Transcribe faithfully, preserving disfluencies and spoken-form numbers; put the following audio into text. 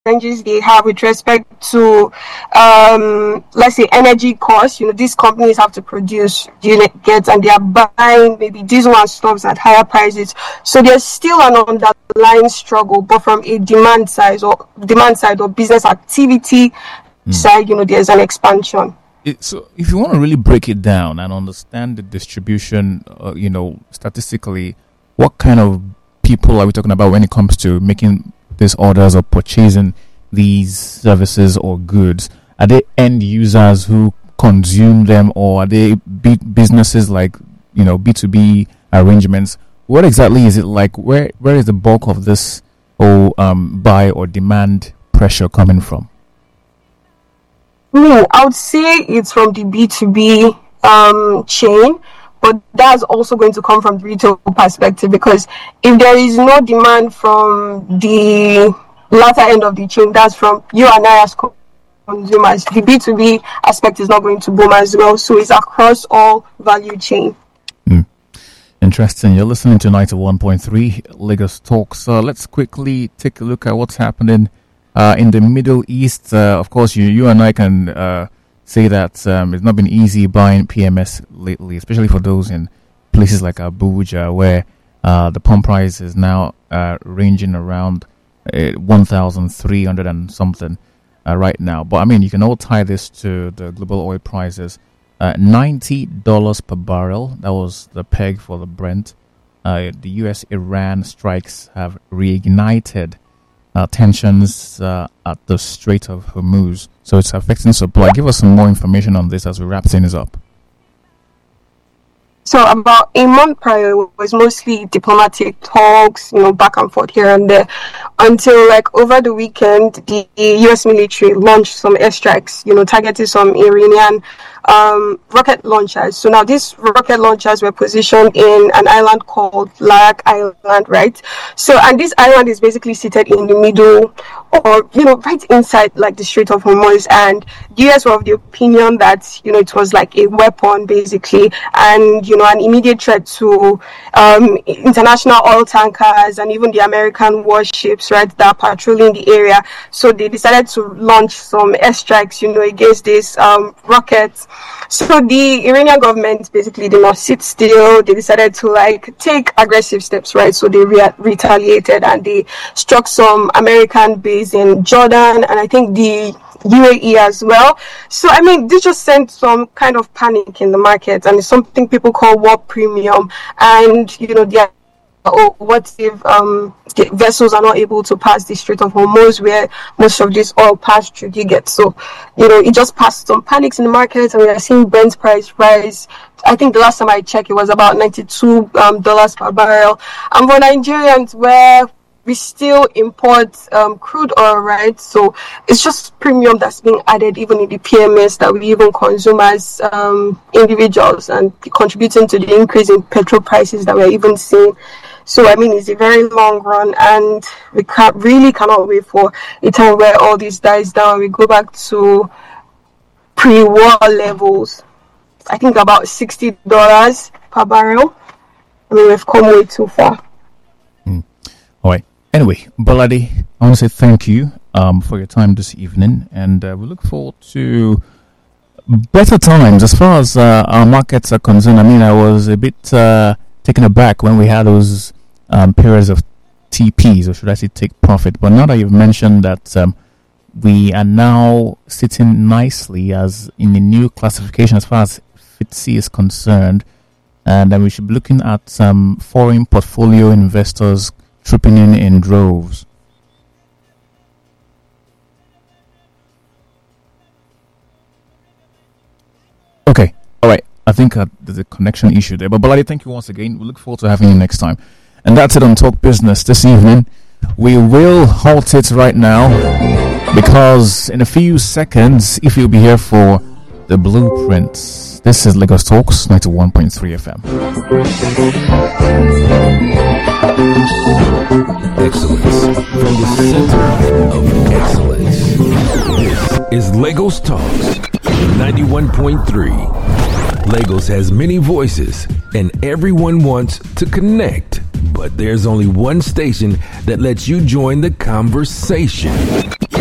challenges they have with respect to, um, let's say, energy costs. You know, these companies have to produce unit gets, and they are buying maybe diesel and stuff at higher prices. So there's still an underlying struggle, but from a demand side or demand side or business activity mm. side, you know, there's an expansion. It, so if you want to really break it down and understand the distribution, uh, you know, statistically, what kind of people are we talking about when it comes to making these orders or purchasing these services or goods? Are they end users who consume them, or are they big businesses like, you know, B two B arrangements? What exactly is it like? Where where is the bulk of this or um, buy or demand pressure coming from? Mm, I would say it's from the B two B um, chain, but that's also going to come from the retail perspective, because if there is no demand from the latter end of the chain, that's from you and I as consumers, the B two B aspect is not going to boom as well. So it's across all value chain. Mm. Interesting. You're listening to ninety-one point three Lagos Talks. So let's quickly take a look at what's happening uh, in the Middle East. Uh, of course, you, you and I can uh, say that um, it's not been easy buying P M S lately, especially for those in places like Abuja, where uh, the pump price is now uh, ranging around uh, one thousand three hundred and something uh, right now. But I mean, you can all tie this to the global oil prices. Uh, ninety dollars per barrel, that was the peg for the Brent. Uh, the U S Iran strikes have reignited uh, tensions uh, at the Strait of Hormuz. So it's affecting supply. Give us some more information on this as we wrap things up. So about a month prior, it was mostly diplomatic talks, you know, back and forth here and there, until like over the weekend, the U S military launched some airstrikes, you know, targeting some Iranian um, rocket launchers. So now these rocket launchers were positioned in an island called Larak Island, right? So, and this island is basically seated in the middle, or, you know, right inside like the Strait of Hormuz. And the U S were of the opinion that, you know, it was like a weapon basically, and, you know, an immediate threat to um, international oil tankers and even the American warships, right, that are patrolling the area. So they decided to launch some airstrikes, you know, against these um, rockets. So the Iranian government basically did not sit still. They decided to like take aggressive steps, right? So they re- retaliated and they struck some American base in Jordan, and I think the U A E as well. So I mean, this just sent some kind of panic in the market, and it's something people call war premium. And you know, the oh, what if um, the vessels are not able to pass the Strait of Hormuz, where most of this oil pass through? You get so, you know, it just passed some panics in the market, and we are seeing Brent price rise. I think the last time I checked, it was about ninety-two um, dollars per barrel. And for Nigerians, where we still import um, crude oil, right? So it's just premium that's being added even in the P M S that we even consume as um, individuals, and contributing to the increase in petrol prices that we're even seeing. So I mean, it's a very long run, and we can't really cannot wait for a time where all this dies down. We go back to pre-war levels. I think about sixty dollars per barrel. I mean, we've come way too far. Mm. All right. Anyway, Bolade, I want to say thank you um, for your time this evening, and uh, we look forward to better times as far as uh, our markets are concerned. I mean, I was a bit uh, taken aback when we had those um, periods of T Ps, or should I say take profit, but now that you've mentioned that um, we are now sitting nicely as in a new classification as far as F T S E is concerned, and then we should be looking at some foreign portfolio investors trooping in in droves. Okay, all right. I think uh, there's a connection issue there. But Bolade, thank you once again. We look forward to having you next time. And that's it on Talk Business this evening. We will halt it right now, because in a few seconds, if you'll be here for the blueprints, this is Lagos Talks ninety-one point three F M. Excellence from the center of excellence. This is Lagos Talks ninety-one point three. Lagos has many voices, and everyone wants to connect. But there's only one station that lets you join the conversation.